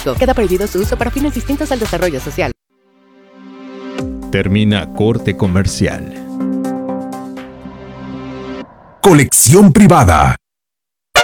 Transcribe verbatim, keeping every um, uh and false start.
Queda prohibido su uso para fines distintos al desarrollo social. Termina corte comercial. Colección privada.